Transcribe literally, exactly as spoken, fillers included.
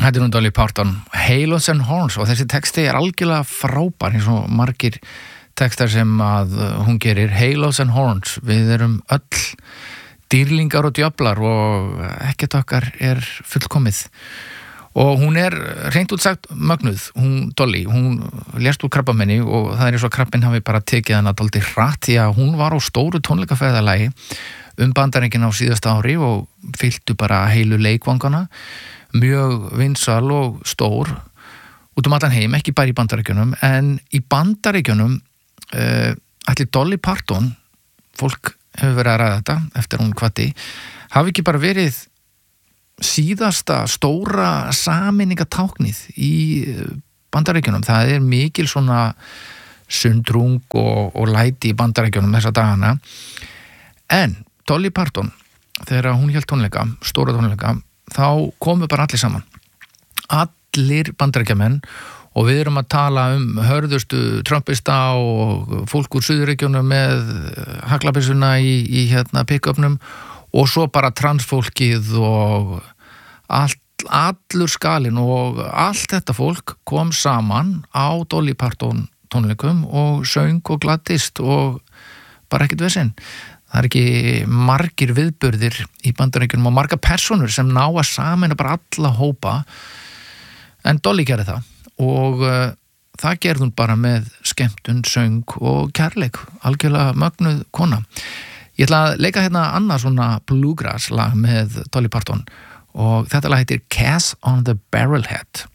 Þetta er hún Dolly Parton, Halos and Horns, og þessi texti er algjörlega frábær eins og margir textar sem að hún gerir. Halos and Horns, við erum öll dýrlingar og djöflar og ekkert okkar er fullkomið. Og hún er hreint út sagt mögnuð, hún Dolly, hún lést úr krabbamenni og það er eins og krabbinn hafi bara tekið hana dálítið hratt því að hún var á stóru tónleikaferðalagi um Bandaríkin á síðasta ári og fylltu bara heilu leikvangana, mjög vinsal og stór út um allan heim, ekki bara í Bandaríkjunum, en í Bandaríkjunum uh, ætli Dolly Parton, fólk hefur verið að ræða þetta eftir hún kvatti, hafi ekki bara verið síðasta stóra sameiningatáknið í Bandaríkjunum. Það er mikil svona sundrung og, og læti í Bandaríkjunum þessa dagana, en Dolly Parton, þegar hún hélt tónleika, stóra tónleika, þá komu bara allir saman, allir bandaríkjamenn, og við erum að tala um hörðustu trumpista og fólk úr Suðurríkjunum með haglabissuna í, í hérna pick-upnum og svo bara transfólkið og allt, allur skalinn og allt þetta fólk kom saman á Dolly Parton tónleikum og söng og gladdist og bara ekkert vesinn. Það er ekki margir viðburðir í Bandaríkjunum og marga personur sem ná að sameina bara alla hópa, en Dolly gerði það og uh, það gerði hún bara með skemmtun, söng og kærleik, algjörlega mögnuð kona. Ég ætla að leika hérna annað svona bluegrass lag með Dolly Parton og þetta lag heitir Cass on the Barrelhead.